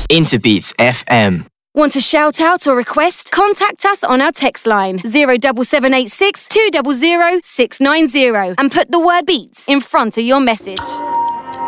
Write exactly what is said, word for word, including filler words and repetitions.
into Beats F M. Want to shout out or request? Contact us on our text line zero seven seven eight six two zero zero six nine zero and put the word Beats in front of your message.